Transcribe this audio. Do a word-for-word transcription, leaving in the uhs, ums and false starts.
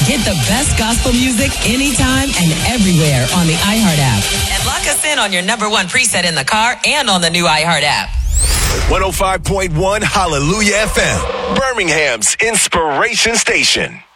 Get the best gospel music anytime and everywhere on the iHeart app. And lock us in on your number one preset in the car and on the new iHeart app. one oh five point one Hallelujah F M, Birmingham's inspiration station.